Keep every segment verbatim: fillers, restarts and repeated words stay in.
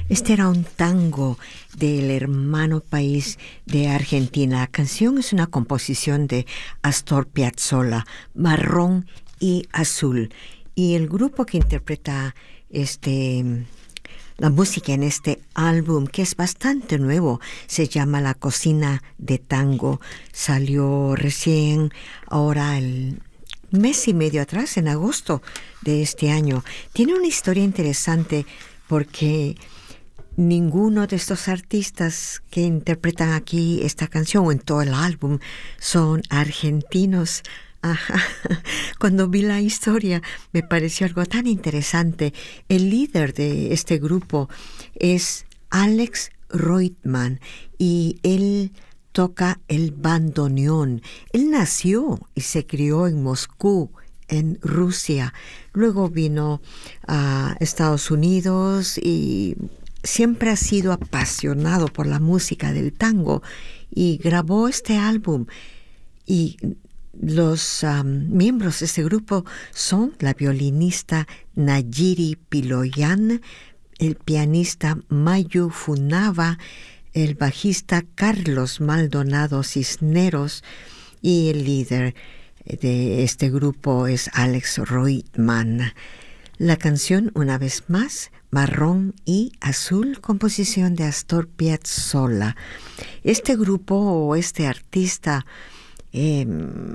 Este era un tango del hermano país de Argentina. La canción es una composición de Astor Piazzolla, Marrón y Azul. Y el grupo que interpreta este, la música en este álbum, que es bastante nuevo, se llama La Cocina de Tango. Salió recién, ahora el mes y medio atrás, en agosto de este año. Tiene una historia interesante porque ninguno de estos artistas que interpretan aquí esta canción o en todo el álbum son argentinos. Ajá. Cuando vi la historia me pareció algo tan interesante. El líder de este grupo es Alex Reutemann y él toca el bandoneón. Él nació y se crió en Moscú, en Rusia. Luego vino a Estados Unidos y siempre ha sido apasionado por la música del tango y grabó este álbum. Y los um, miembros de este grupo son la violinista Nayiri Piloyan, el pianista Mayu Funava, el bajista Carlos Maldonado Cisneros y el líder de este grupo es Alex Reutemann. La canción, una vez más, Marrón y Azul, composición de Astor Piazzolla. Este grupo o este artista eh,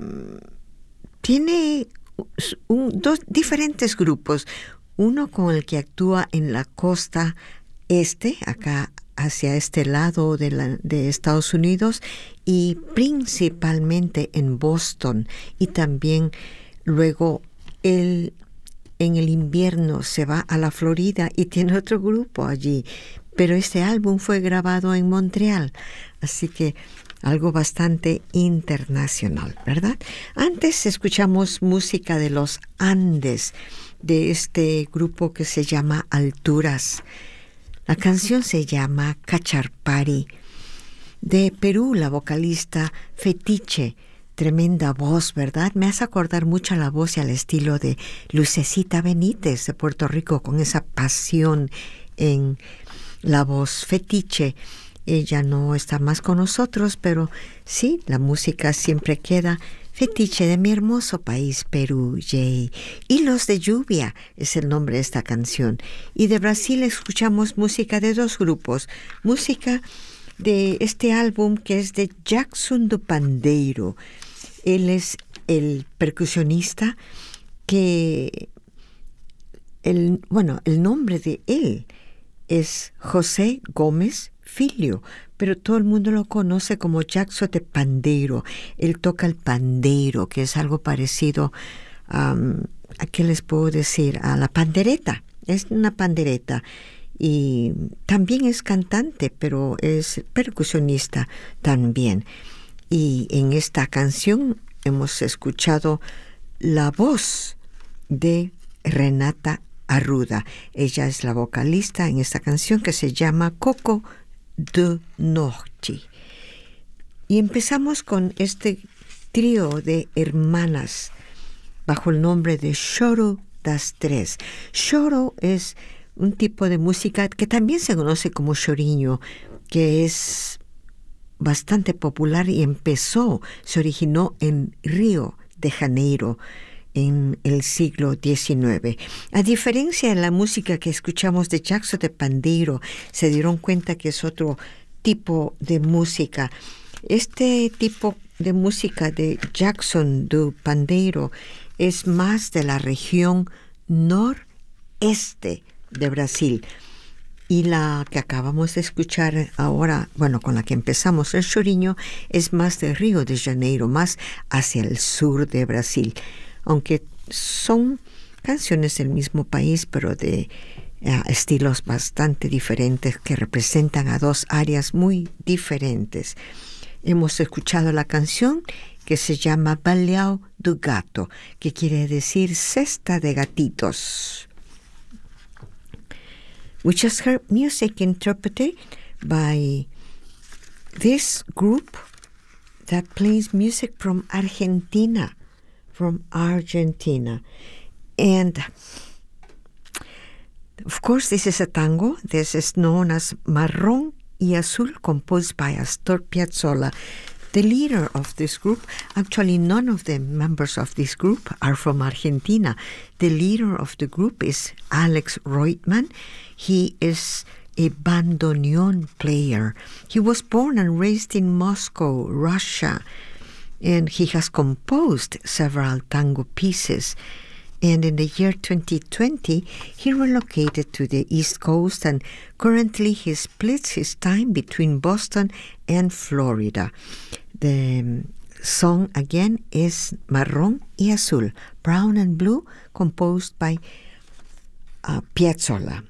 tiene un, dos diferentes grupos. Uno con el que actúa en la costa este, acá hacia este lado de, la, de Estados Unidos, y principalmente en Boston, y también luego el en el invierno se va a la Florida y tiene otro grupo allí. Pero este álbum fue grabado en Montreal, así que algo bastante internacional, ¿verdad? Antes escuchamos música de los Andes, de este grupo que se llama Alturas. La canción se llama Cacharpari. De Perú, la vocalista Fetiche. Tremenda voz, ¿verdad? Me hace acordar mucho a la voz y al estilo de Lucecita Benítez de Puerto Rico, con esa pasión en la voz. Fetiche, ella no está más con nosotros, pero sí, la música siempre queda. Fetiche de mi hermoso país, Perú, yay. Hilos de lluvia es el nombre de esta canción. Y de Brasil escuchamos música de dos grupos. Música de este álbum que es de Jackson do Pandeiro. Él es el percusionista que, el, bueno, el nombre de él es José Gómez Filho, pero todo el mundo lo conoce como Jackson de Pandeiro. Él toca el pandeiro, que es algo parecido um, a, ¿qué les puedo decir? A la pandereta. Es una pandereta. Y también es cantante, pero es percusionista también. Y en esta canción hemos escuchado la voz de Renata Arruda. Ella es la vocalista en esta canción que se llama Coco do Norte. Y empezamos con este trío de hermanas bajo el nombre de Choro das Três. Choro es un tipo de música que también se conoce como choriño, que es bastante popular y empezó, se originó en Río de Janeiro en el siglo diecinueve. A diferencia de la música que escuchamos de Jackson de Pandeiro, se dieron cuenta que es otro tipo de música. Este tipo de música de Jackson do Pandeiro es más de la región noreste de Brasil. Y la que acabamos de escuchar ahora, bueno, con la que empezamos, el choriño, es más de Río de Janeiro, más hacia el sur de Brasil. Aunque son canciones del mismo país, pero de uh, estilos bastante diferentes que representan a dos áreas muy diferentes. Hemos escuchado la canción que se llama Baleao do Gato, que quiere decir cesta de gatitos. We just heard music interpreted by this group that plays music from Argentina, from Argentina. And Of course, this is a tango. This is known as Marrón y Azul, composed by Astor Piazzolla. The leader of this group, actually none of the members of this group are from Argentina. The leader of the group is Alex Reutemann. He is a bandoneon player. He was born and raised in Moscow, Russia, and he has composed several tango pieces. And in the year twenty twenty, he relocated to the East Coast, and currently he splits his time between Boston and Florida. The song again is Marrón y Azul, Brown and Blue, composed by uh, Piazzolla.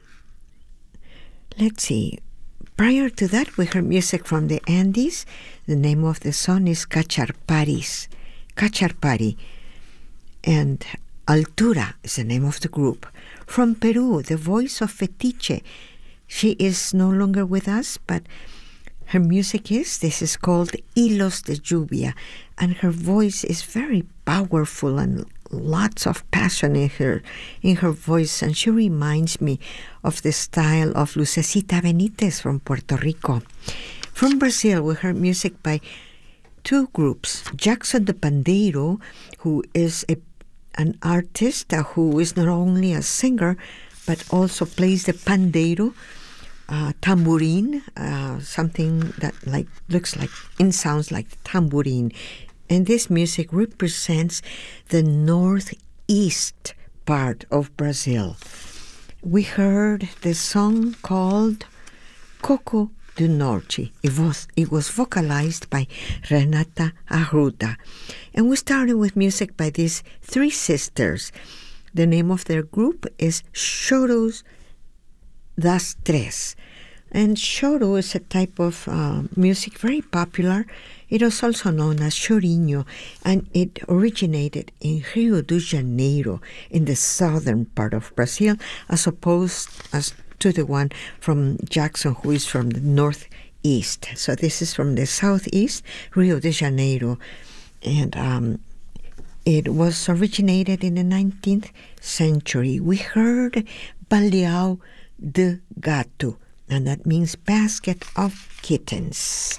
Let's see. Prior to that, we heard music from the Andes. The name of the song is Cacharparis. Cacharpari. And Altura is the name of the group. From Peru, the voice of Fetiche. She is no longer with us, but her music is, this is called Hilos de Lluvia, and her voice is very powerful and lots of passion in her in her voice, and she reminds me of the style of Lucecita Benitez from Puerto Rico. From Brazil, we heard music by two groups. Jackson the Pandeiro, who is a an artist uh, who is not only a singer, but also plays the pandeiro, uh, tambourine, uh, something that like looks like and sounds like tambourine. And this music represents the northeast part of Brazil. We heard the song called Coco do Norte. It was, it was vocalized by Renata Arruda. And we started with music by these three sisters. The name of their group is Choros das Tres. And choro is a type of uh, music very popular. It is also known as chorinho, and it originated in Rio de Janeiro, in the southern part of Brazil, as opposed as to the one from Jackson, who is from the northeast. So this is from the southeast, Rio de Janeiro. And um, it was originated in the nineteenth century. We heard Baleao de Gato, and that means basket of kittens.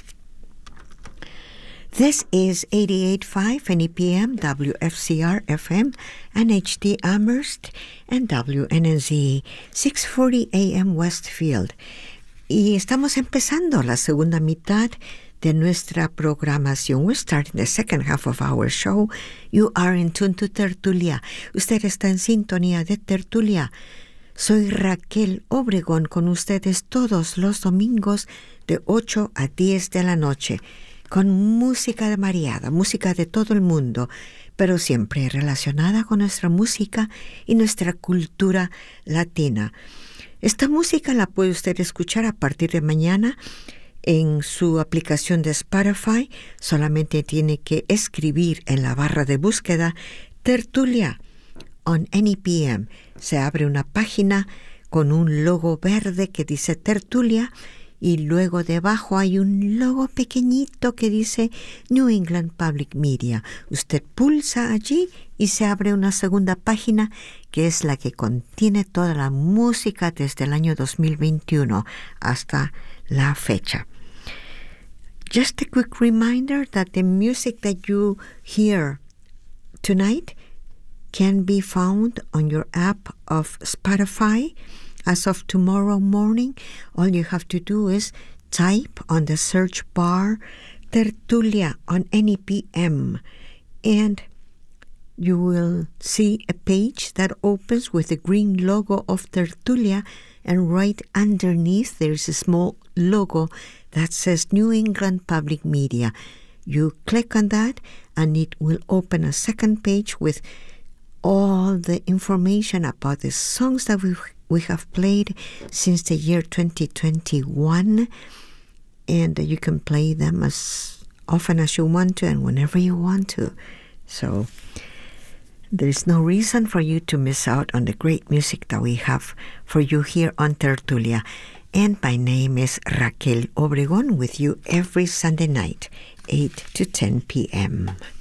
This is eighty-eight point five N E P M, W F C R F M, and H D Amherst, and W N N Z six forty A M Westfield. Y estamos empezando la segunda mitad de nuestra programación. We're starting the second half of our show. You are in tune to Tertulia. Usted está en sintonía de Tertulia. Soy Raquel Obregón con ustedes todos los domingos de ocho a diez de la noche, con música variada, música de todo el mundo, pero siempre relacionada con nuestra música y nuestra cultura latina. Esta música la puede usted escuchar a partir de mañana en su aplicación de Spotify. Solamente tiene que escribir en la barra de búsqueda Tertulia on N E P M. Se abre una página con un logo verde que dice Tertulia, y luego debajo hay un logo pequeñito que dice New England Public Media. Usted pulsa allí y se abre una segunda página que es la que contiene toda la música desde el año dos mil veintiuno hasta la fecha. Just a quick reminder that the music that you hear tonight can be found on your app of Spotify. As of tomorrow morning, all you have to do is type on the search bar Tertulia on N E P M, and you will see a page that opens with the green logo of Tertulia, and right underneath there is a small logo that says New England Public Media. You click on that and it will open a second page with all the information about the songs that we we have played since the year twenty twenty-one, and you can play them as often as you want to and whenever you want to. So there's no reason for you to miss out on the great music that we have for you here on Tertulia. And my name is Raquel Obregón, with you every Sunday night, eight to ten p.m.